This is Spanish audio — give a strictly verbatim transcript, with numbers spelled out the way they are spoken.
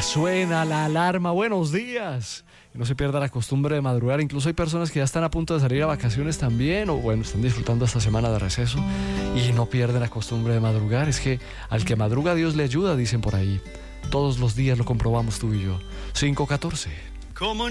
Ya suena la alarma, buenos días. Y no se pierda la costumbre de madrugar. Incluso hay personas que ya están a punto de salir a vacaciones también, o bueno, están disfrutando esta semana de receso y no pierden la costumbre de madrugar. Es que al que madruga Dios le ayuda, dicen por ahí. Todos los días lo comprobamos tú y yo. cinco catorce. Como